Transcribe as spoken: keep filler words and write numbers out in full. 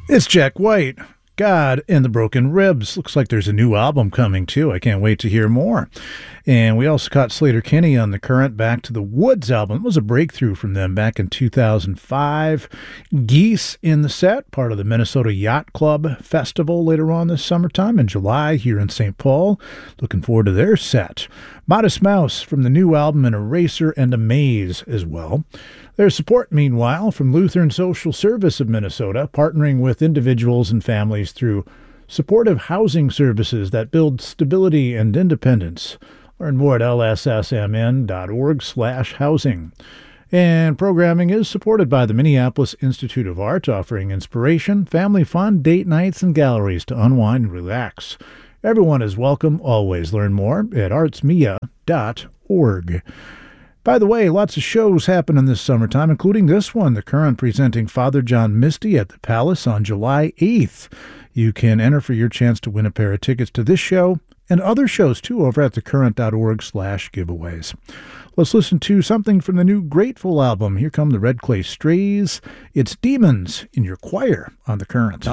It's Jack White, God and the Broken Ribs. Looks like there's a new album coming, too. I can't wait to hear more. And we also caught Sleater-Kinney on the current Back to the Woods album. It was a breakthrough from them back in two thousand five. Geese in the set, part of the Minnesota Yacht Club Festival later on this summertime in July here in Saint Paul. Looking forward to their set. Modest Mouse from the new album, and Eraser and Amaze as well. There's support, meanwhile, from Lutheran Social Service of Minnesota, partnering with individuals and families through supportive housing services that build stability and independence. Learn more at l s s m n dot org slash housing. And programming is supported by the Minneapolis Institute of Art, offering inspiration, family fun, date nights, and galleries to unwind and relax. Everyone is welcome. Always learn more at arts mia dot org. By the way, lots of shows happening this summertime, including this one, The Current presenting Father John Misty at the Palace on July eighth. You can enter for your chance to win a pair of tickets to this show and other shows, too, over at thecurrent.org slash giveaways. Let's listen to something from the new Grateful album. Here come the Red Clay Strays. It's Demons in Your Choir on The Current.